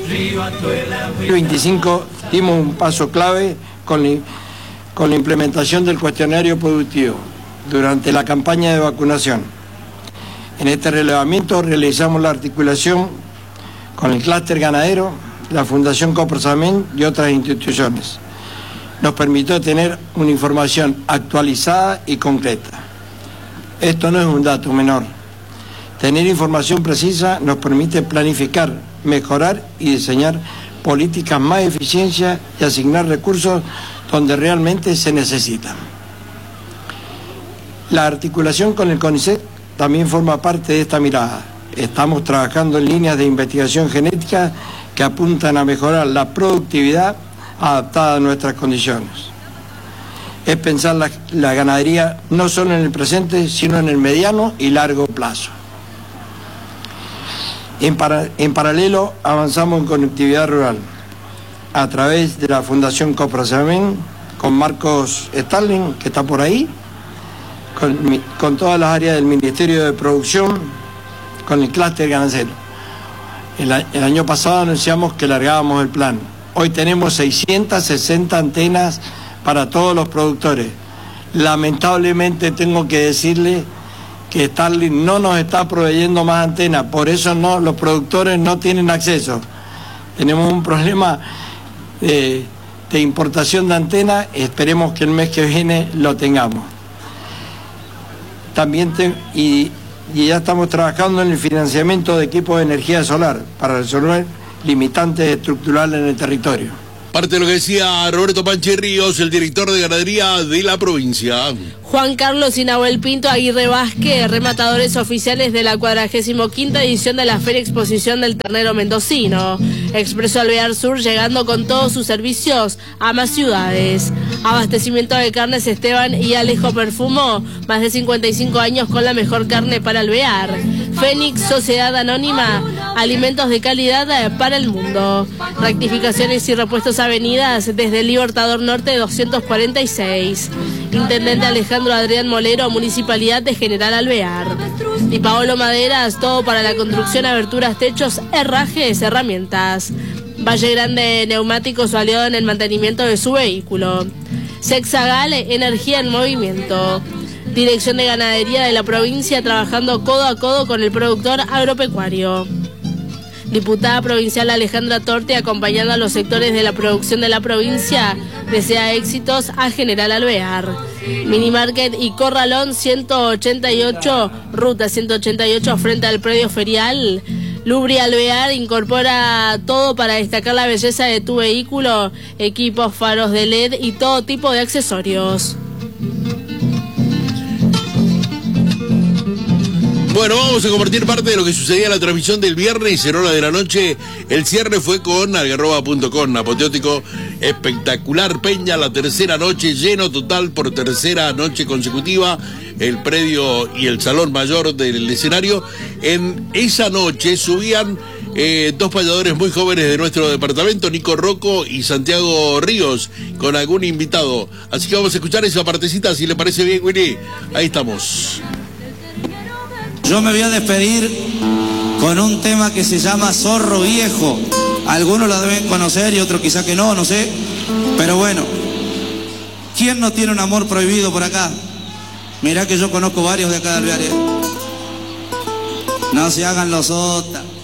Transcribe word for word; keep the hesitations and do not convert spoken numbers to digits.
veinticinco dimos un paso clave con la, con la implementación del cuestionario productivo durante la campaña de vacunación. En este relevamiento realizamos la articulación con el clúster ganadero, la Fundación Coprosamen y otras instituciones. Nos permitió tener una información actualizada y concreta. Esto no es un dato menor. Tener información precisa nos permite planificar, mejorar y diseñar políticas más eficientes y asignar recursos donde realmente se necesitan. La articulación con el CONICET también forma parte de esta mirada. Estamos trabajando en líneas de investigación genética que apuntan a mejorar la productividad adaptada a nuestras condiciones. Es pensar la, la ganadería no solo en el presente, sino en el mediano y largo plazo. En, para, en paralelo, avanzamos en conectividad rural a través de la Fundación Coprosamen, con Marcos Starling, que está por ahí, con, con todas las áreas del Ministerio de Producción, con el clúster ganadero. El, el año pasado anunciamos que largábamos el plan. Hoy tenemos seiscientas sesenta antenas para todos los productores. Lamentablemente tengo que decirle que Starlink no nos está proveyendo más antenas, por eso no, los productores no tienen acceso. Tenemos un problema de, de importación de antenas, esperemos que el mes que viene lo tengamos. También te, y, y ya estamos trabajando en el financiamiento de equipos de energía solar para resolver limitantes estructurales en el territorio. Parte de lo que decía Roberto Panchi Ríos, el director de ganadería de la provincia. Juan Carlos y Nahuel Pinto Aguirre Vázquez, rematadores oficiales de la cuadragésimo quinta edición de la Feria Exposición del Ternero Mendocino. Expreso Alvear Sur llegando con todos sus servicios a más ciudades. Abastecimiento de carnes Esteban y Alejo Perfumo, más de cincuenta y cinco años con la mejor carne para Alvear. Fénix, Sociedad Anónima, alimentos de calidad para el mundo. Rectificaciones y repuestos avenidas desde el Libertador Norte doscientos cuarenta y seis. Intendente Alejandro Adrián Molero, Municipalidad de General Alvear. Y Paolo Maderas, todo para la construcción, aberturas, techos, herrajes, herramientas. Valle Grande Neumáticos, su aliado en el mantenimiento de su vehículo. Sexagal, energía en movimiento. Dirección de Ganadería de la provincia trabajando codo a codo con el productor agropecuario. Diputada provincial Alejandra Torte, acompañando a los sectores de la producción de la provincia, desea éxitos a General Alvear. Minimarket y Corralón ciento ochenta y ocho, ruta ciento ochenta y ocho frente al predio ferial. Lubri Alvear incorpora todo para destacar la belleza de tu vehículo, equipos, faros de L E D y todo tipo de accesorios. Bueno, vamos a compartir parte de lo que sucedía en la transmisión del viernes en hora de la noche. El cierre fue con algarroba punto com, apoteótico, espectacular Peña, la tercera noche, lleno total por tercera noche consecutiva, el predio y el salón mayor del escenario. En esa noche subían eh, dos payadores muy jóvenes de nuestro departamento, Nico Rocco y Santiago Ríos, con algún invitado. Así que vamos a escuchar esa partecita, si le parece bien, Willy. Ahí estamos. Yo me voy a despedir con un tema que se llama Zorro Viejo. Algunos la deben conocer y otros quizá que no, no sé. Pero bueno, ¿quién no tiene un amor prohibido por acá? Mirá que yo conozco varios de acá de Alvear. No se hagan los otas.